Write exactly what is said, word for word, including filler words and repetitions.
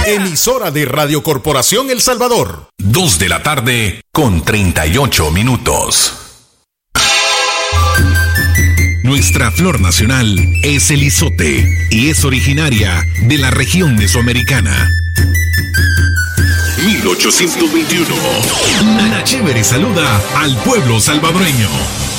Emisora de Radio Corporación El Salvador. Dos de la tarde con treinta y ocho minutos. Nuestra flor nacional es el izote y es originaria de la región mesoamericana. mil ochocientos veintiuno. Ana Chévere saluda al pueblo salvadoreño.